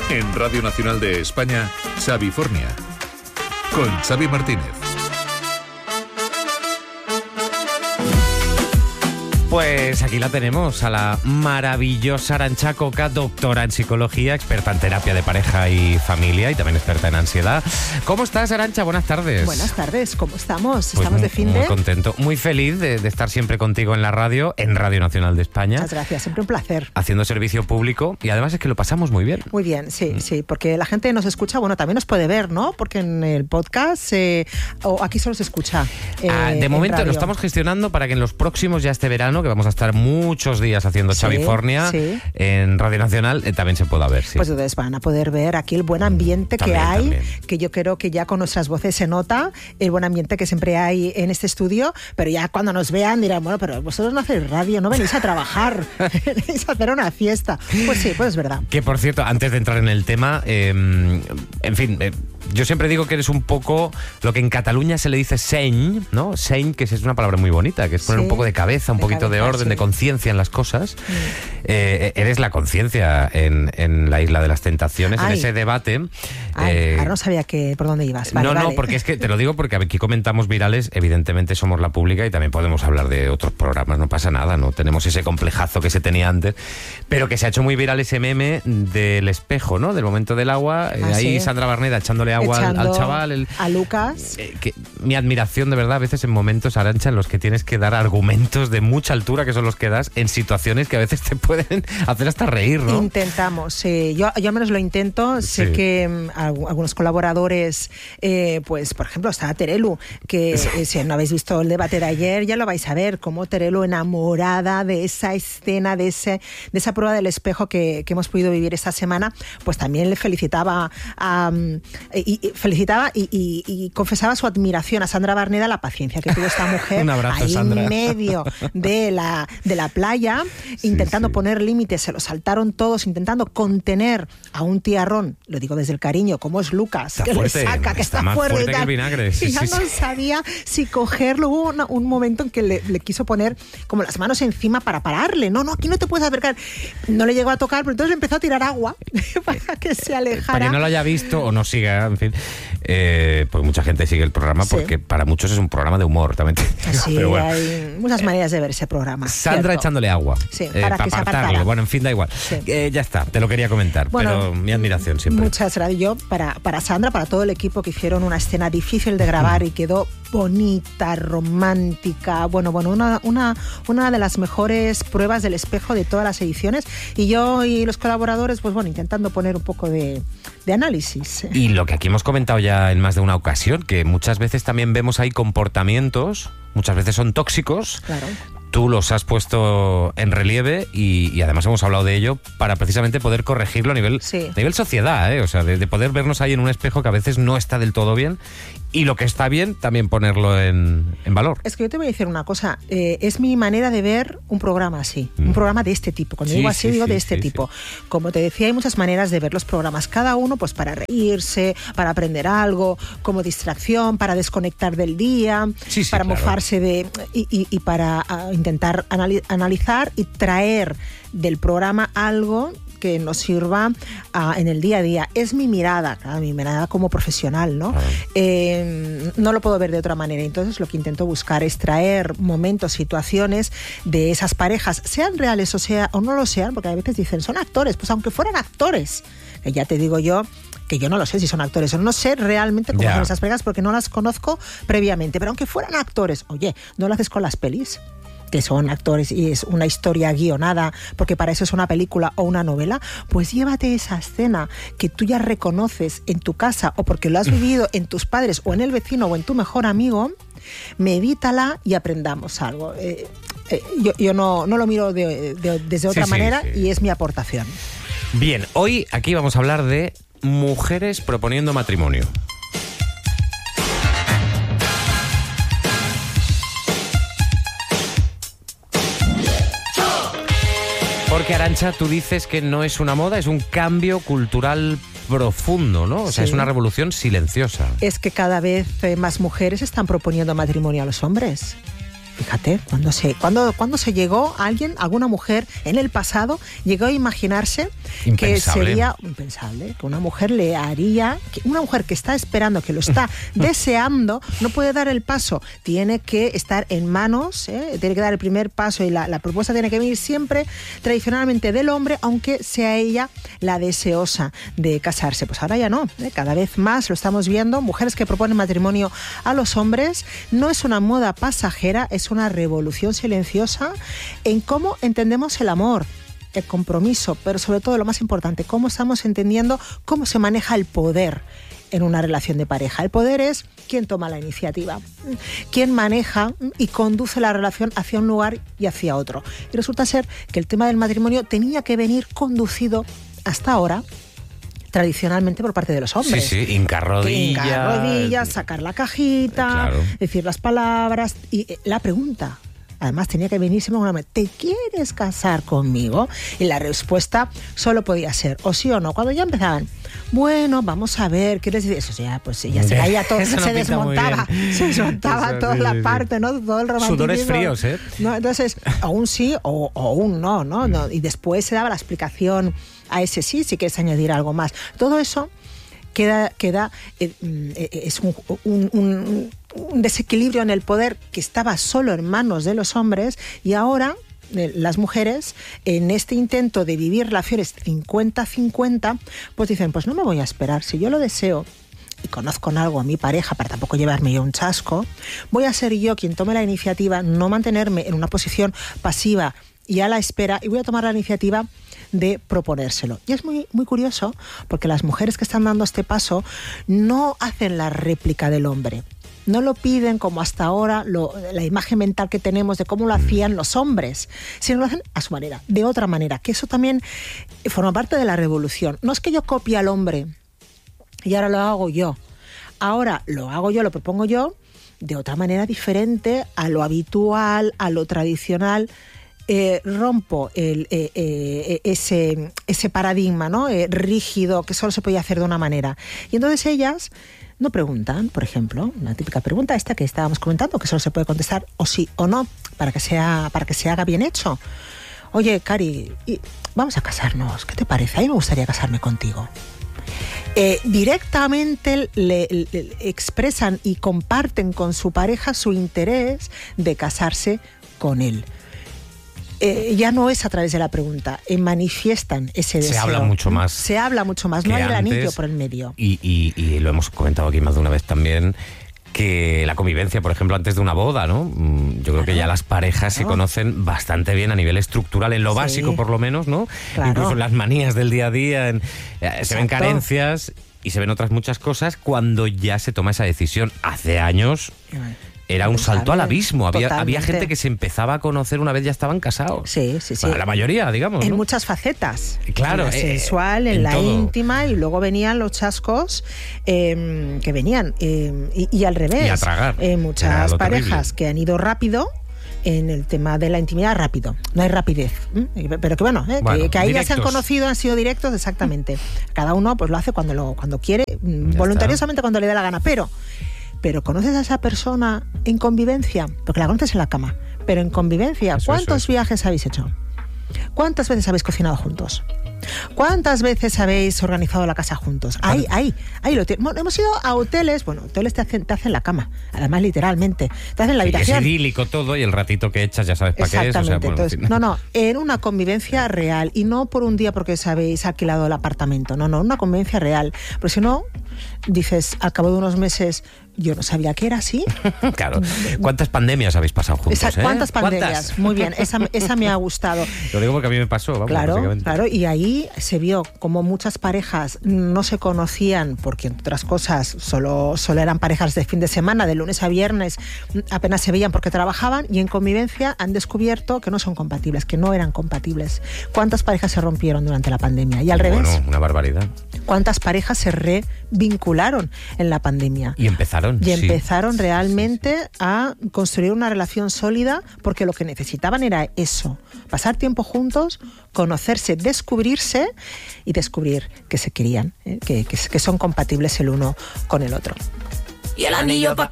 En Radio Nacional de España, Xavifornia, con Xavi Martínez. Pues aquí la tenemos, a la maravillosa Arantxa Coca, doctora en psicología, experta en terapia de pareja y familia y también experta en ansiedad. ¿Cómo estás, Arantxa? Buenas tardes. Buenas tardes, ¿cómo estamos? Pues ¿Estamos de fin de...? Muy contento, muy feliz de estar siempre contigo en la radio, en Radio Nacional de España. Muchas gracias, siempre un placer. Haciendo servicio público y además es que lo pasamos muy bien. Muy bien, sí, porque la gente nos escucha, bueno, también nos puede ver, ¿no? Porque en el podcast, o aquí solo se escucha. De momento lo estamos gestionando para que en los próximos, ya este verano, que vamos a estar muchos días haciendo Xavifornia en Radio Nacional, también se pueda ver. Sí. Pues entonces van a poder ver aquí el buen ambiente que hay, que yo creo que ya con nuestras voces se nota, el buen ambiente que siempre hay en este estudio, pero ya cuando nos vean dirán, bueno, pero vosotros no hacéis radio, no venís a trabajar, venís a hacer una fiesta. Pues sí, pues es verdad. Que por cierto, antes de entrar en el tema, en fin... yo siempre digo que eres un poco lo que en Cataluña se le dice seny, ¿no? Seny, que es una palabra muy bonita, que es poner un poco de cabeza, un poquito de orden, de conciencia en las cosas. Eres la conciencia en la Isla de las Tentaciones, en ese debate. Ahora no sabía por dónde ibas. Vale, no, porque es que te lo digo porque aquí comentamos virales, evidentemente somos la pública y también podemos hablar de otros programas, no pasa nada, no tenemos ese complejazo que se tenía antes, pero que se ha hecho muy viral ese meme del espejo, ¿no? Del momento del agua, ahí Sandra Barneda echándole agua al chaval, a Lucas. Mi admiración de verdad a veces en momentos, Arantxa, en los que tienes que dar argumentos de mucha altura, que son los que das en situaciones que a veces te pueden hacer hasta reír, ¿no? Intentamos, yo al menos lo intento. Sé que algunos colaboradores, pues por ejemplo está Terelu, que si no habéis visto el debate de ayer ya lo vais a ver, como Terelu enamorada de esa escena, de esa prueba del espejo que hemos podido vivir esta semana, pues también le felicitaba y confesaba su admiración a Sandra Barneda, la paciencia que tuvo esta mujer. Un abrazo, ahí Sandra. En medio de la playa, intentando poner límites, se lo saltaron todos, intentando contener a un tiarrón, lo digo desde el cariño, como es Lucas, está que fuerte, le saca, que está más fuerte que el vinagre. Y ya no sabía si cogerlo. Hubo un momento en que le quiso poner como las manos encima para pararle. No, aquí no te puedes acercar. No le llegó a tocar, pero entonces empezó a tirar agua para que se alejara. Para que no lo haya visto o no siga, en fin. Pues mucha gente sigue el programa porque para muchos es un programa de humor también. Sí, pero bueno, hay muchas maneras de ver ese programa. Sandra echándole agua. Sí, para que se apartara. Bueno, en fin, da igual. Sí. Ya está, te lo quería comentar, pero mi admiración siempre. Muchas gracias. Yo, para Sandra, para todo el equipo que hicieron una escena difícil de grabar y quedó bonita, romántica, una de las mejores pruebas del espejo de todas las ediciones, y yo y los colaboradores, pues bueno, intentando poner un poco de análisis. Y lo que aquí hemos comentado ya en más de una ocasión, que muchas veces también vemos ahí comportamientos, muchas veces son tóxicos. Claro. Tú los has puesto en relieve y además hemos hablado de ello para precisamente poder corregirlo a nivel sociedad, o sea, de poder vernos ahí en un espejo que a veces no está del todo bien, y lo que está bien también ponerlo en valor. Es que yo te voy a decir una cosa, es mi manera de ver un programa así, un programa de este tipo. Cuando digo así, digo de este tipo. Como te decía, hay muchas maneras de ver los programas, cada uno pues para reírse, para aprender algo, como distracción, para desconectar del día, para mofarse y para intentar analizar y traer del programa algo que nos sirva en el día a día. Es mi mirada como profesional, ¿no? No lo puedo ver de otra manera. Entonces lo que intento buscar es traer momentos, situaciones de esas parejas, sean reales o no lo sean, porque a veces dicen, son actores, pues aunque fueran actores, que ya te digo yo, que yo no lo sé si son actores o no sé realmente cómo son esas parejas porque no las conozco previamente, pero aunque fueran actores, oye, ¿no lo haces con las pelis? Que son actores y es una historia guionada, porque para eso es una película o una novela, pues llévate esa escena que tú ya reconoces en tu casa o porque lo has vivido en tus padres o en el vecino o en tu mejor amigo, medítala y aprendamos algo. Yo no lo miro desde otra manera y es mi aportación. Bien, hoy aquí vamos a hablar de mujeres proponiendo matrimonio. Porque, Arantxa, tú dices que no es una moda, es un cambio cultural profundo, ¿no? O sea, es una revolución silenciosa. Es que cada vez más mujeres están proponiendo matrimonio a los hombres. Fíjate, cuando se llegó alguna mujer en el pasado, llegó a imaginarse que sería impensable, que una mujer le haría, que una mujer que está esperando, que lo está deseando, no puede dar el paso, tiene que estar en manos, tiene que dar el primer paso y la propuesta tiene que venir siempre tradicionalmente del hombre, aunque sea ella la deseosa de casarse. Pues ahora ya no, cada vez más lo estamos viendo, mujeres que proponen matrimonio a los hombres. No es una moda pasajera, es una revolución silenciosa en cómo entendemos el amor, el compromiso, pero sobre todo lo más importante, cómo estamos entendiendo cómo se maneja el poder en una relación de pareja. El poder es quien toma la iniciativa, quien maneja y conduce la relación hacia un lugar y hacia otro. Y resulta ser que el tema del matrimonio tenía que venir conducido hasta ahora tradicionalmente por parte de los hombres. Sí, hincar rodillas, sacar la cajita, claro, decir las palabras y la pregunta. Además tenía que venirse con una pregunta: ¿te quieres casar conmigo? Y la respuesta solo podía ser o sí o no. Cuando ya empezaban, bueno, vamos a ver, ¿quieres decir? Eso ya, pues ya se caía todo, se desmontaba toda la parte, ¿no? Todo el romanticismo. Sudores fríos, ¿eh? ¿No? Entonces, o un sí o un no. Y después se daba la explicación a ese sí, si quieres añadir algo más. Todo eso es un desequilibrio en el poder que estaba solo en manos de los hombres, y ahora las mujeres, en este intento de vivir relaciones 50-50, pues dicen, pues no me voy a esperar, si yo lo deseo y conozco en algo a mi pareja para tampoco llevarme yo un chasco, voy a ser yo quien tome la iniciativa, no mantenerme en una posición pasiva y a la espera, y voy a tomar la iniciativa de proponérselo. Y es muy, muy curioso, porque las mujeres que están dando este paso no hacen la réplica del hombre. No lo piden como hasta ahora, la imagen mental que tenemos de cómo lo hacían los hombres, sino lo hacen a su manera, de otra manera, que eso también forma parte de la revolución. No es que yo copie al hombre y ahora lo hago yo. Ahora lo hago yo, lo propongo yo, de otra manera diferente a lo habitual, a lo tradicional. Rompo ese paradigma, ¿no? Rígido, que solo se podía hacer de una manera. Y entonces ellas no preguntan, por ejemplo, una típica pregunta esta que estábamos comentando, que solo se puede contestar o sí o no, para que se haga bien hecho. Oye, Cari, vamos a casarnos, ¿qué te parece? A mí me gustaría casarme contigo. Directamente le expresan y comparten con su pareja su interés de casarse con él. Ya no es a través de la pregunta, manifiestan ese deseo. Se habla mucho más. No hay el anillo por el medio. Y lo hemos comentado aquí más de una vez también, que la convivencia, por ejemplo, antes de una boda, ¿no? Yo creo que ya las parejas se conocen bastante bien a nivel estructural, en lo básico por lo menos, ¿no? Claro. Incluso en las manías del día a día, se ven carencias y se ven otras muchas cosas cuando ya se toma esa decisión. Hace años era un salto al abismo. Había gente que se empezaba a conocer una vez ya estaban casados. Sí. Bueno, la mayoría, digamos. En ¿no? muchas facetas. Claro. En la sexual, en la todo. Íntima, y luego venían los chascos que venían. Y al revés. Y a tragar. Muchas parejas que han ido rápido en el tema de la intimidad, rápido. No hay rapidez. Pero que bueno, que ahí ya se han conocido, han sido directos, exactamente. Cada uno pues lo hace cuando quiere, voluntariosamente cuando le dé la gana. Pero ¿conoces a esa persona en convivencia? Porque la conoces en la cama, pero en convivencia. ¿Cuántos viajes habéis hecho? ¿Cuántas veces habéis cocinado juntos? ¿Cuántas veces habéis organizado la casa juntos? Ahí lo tienes. Hemos ido a hoteles, hoteles te hacen la cama, además literalmente, te hacen la habitación. Es idílico todo y el ratito que echas ya sabes para qué es. Exactamente, entonces, en una convivencia real, y no por un día porque os habéis alquilado el apartamento, una convivencia real, porque si no, dices, al cabo de unos meses, yo no sabía que era así. Claro. ¿Cuántas pandemias habéis pasado juntos? ¿Cuántas pandemias? ¿Cuántas? Muy bien, esa me ha gustado. Lo digo porque a mí me pasó, vamos, Claro, y ahí se vio como muchas parejas no se conocían, porque entre otras cosas solo eran parejas de fin de semana, de lunes a viernes, apenas se veían porque trabajaban, y en convivencia han descubierto que no son compatibles, que no eran compatibles. ¿Cuántas parejas se rompieron durante la pandemia? Y al revés. Bueno, una barbaridad. ¿Cuántas parejas se revincularon en la pandemia? Y empezaron realmente a construir una relación sólida, porque lo que necesitaban era eso, pasar tiempo juntos, conocerse, descubrirse y descubrir que se querían, que son compatibles el uno con el otro. Y el anillo